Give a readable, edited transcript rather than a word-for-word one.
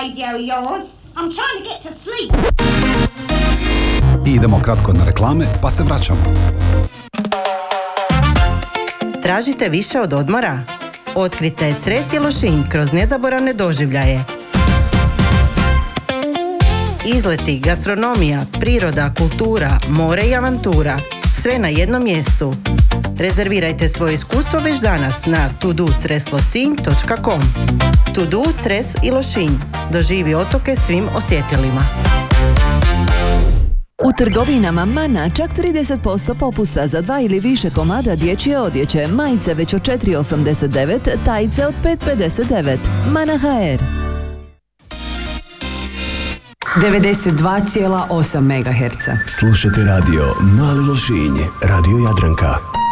radio of yours. I'm trying to get to sleep. Idemo kratko na reklame, pa se vraćamo. Tražite više od odmora? Otkrite Cres i Lošinj kroz nezaboravne doživljaje. Izleti, gastronomija, priroda, kultura, more i avantura. Sve na jednom mjestu. Rezervirajte svoje iskustvo već danas na tudocreslosinj.com. Tudu Cres i Lošinj. Doživi otoke svim osjetilima. U trgovinama Mana čak 30% popusta za 2 ili više komada dječje odjeće, majice već od 4,89, tajice od 5,59. Mana HR. 92,8 MHz. Slušajte radio Mali Lošinj, Radio Jadranka.